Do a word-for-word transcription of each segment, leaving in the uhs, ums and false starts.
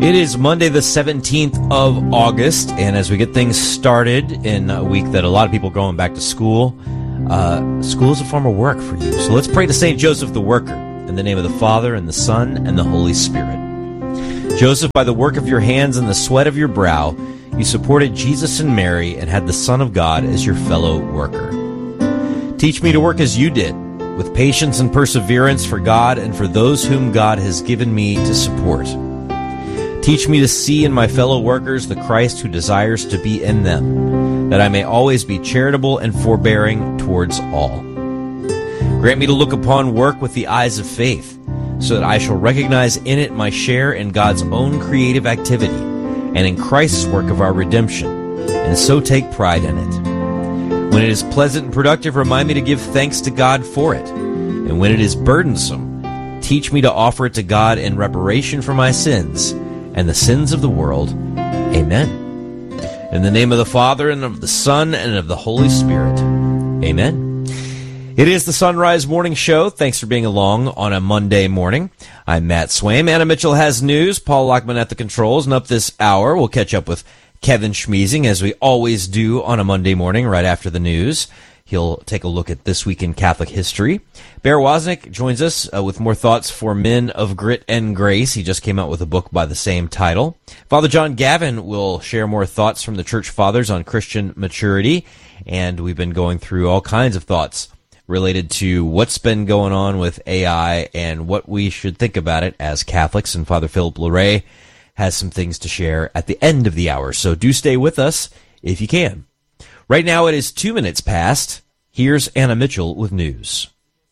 It is Monday, the seventeenth of August, and as we get things started in a week that a lot of people are going back to school, uh, school is a form of work for you. So let's pray to Saint Joseph the Worker, in the name of the Father, and the Son, and the Holy Spirit. Joseph, by the work of your hands and the sweat of your brow, you supported Jesus and Mary and had the Son of God as your fellow worker. Teach me to work as you did, with patience and perseverance for God and for those whom God has given me to support. Teach me to see in my fellow workers the Christ who desires to be in them, that I may always be charitable and forbearing towards all. Grant me to look upon work with the eyes of faith, so that I shall recognize in it my share in God's own creative activity and in Christ's work of our redemption, and so take pride in it. When it is pleasant and productive, remind me to give thanks to God for it, and when it is burdensome, teach me to offer it to God in reparation for my sins and the sins of the world. Amen. In the name of the Father, and of the Son, and of the Holy Spirit. Amen. It is the Sunrise Morning Show. Thanks for being along on a Monday morning. I'm Matt Swaim. Anna Mitchell has news. Paul Lockman at the controls. And up this hour, we'll catch up with Kevin Schmeezing, as we always do on a Monday morning right after the news. He'll take a look at This Week in Catholic History. Bear Wozniak joins us uh, with more thoughts for Men of Grit and Grace. He just came out with a book by the same title. Father John Gavin will share more thoughts from the Church Fathers on Christian maturity. And we've been going through all kinds of thoughts related to what's been going on with A I and what we should think about it as Catholics. And Father Philip Larray has some things to share at the end of the hour. So do stay with us if you can. Right now it is two minutes past. Here's Anna Mitchell with news.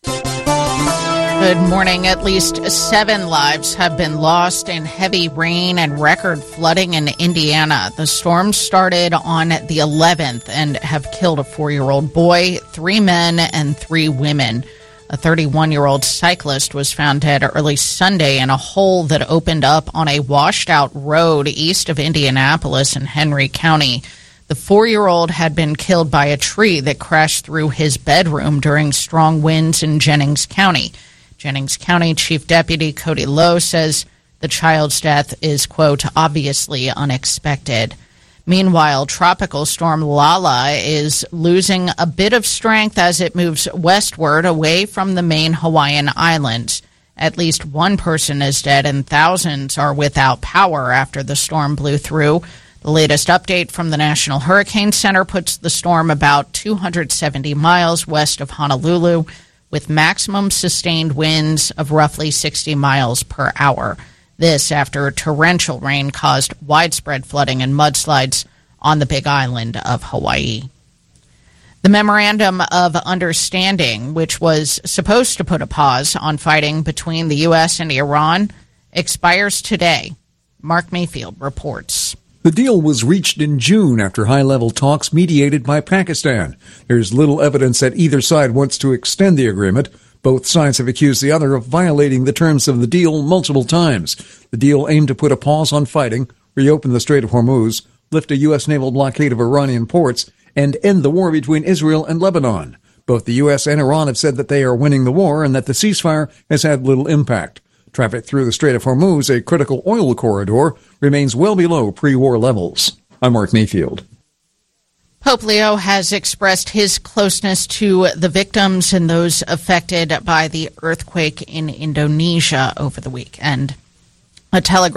Good morning. At least seven lives have been lost in heavy rain and record flooding in Indiana. The storm started on the eleventh and have killed a four-year-old boy, three men, and three women. A thirty-one-year-old cyclist was found dead early Sunday in a hole that opened up on a washed-out road east of Indianapolis in Henry County. The four-year-old had been killed by a tree that crashed through his bedroom during strong winds in Jennings County. Jennings County Chief Deputy Cody Lowe says the child's death is, quote, obviously unexpected. Meanwhile, Tropical Storm Lala is losing a bit of strength as it moves westward away from the main Hawaiian islands. At least one person is dead and thousands are without power after the storm blew through. The latest update from the National Hurricane Center puts the storm about two hundred seventy miles west of Honolulu, with maximum sustained winds of roughly sixty miles per hour. This after torrential rain caused widespread flooding and mudslides on the Big Island of Hawaii. The Memorandum of Understanding, which was supposed to put a pause on fighting between the U S and Iran, expires today. Mark Mayfield reports. The deal was reached in June after high-level talks mediated by Pakistan. There's little evidence that either side wants to extend the agreement. Both sides have accused the other of violating the terms of the deal multiple times. The deal aimed to put a pause on fighting, reopen the Strait of Hormuz, lift a U S naval blockade of Iranian ports, and end the war between Israel and Lebanon. Both the U S and Iran have said that they are winning the war and that the ceasefire has had little impact. Traffic through the Strait of Hormuz, a critical oil corridor, remains well below pre-war levels. I'm Mark Mayfield. Pope Leo has expressed his closeness to the victims and those affected by the earthquake in Indonesia over the weekend. A telegram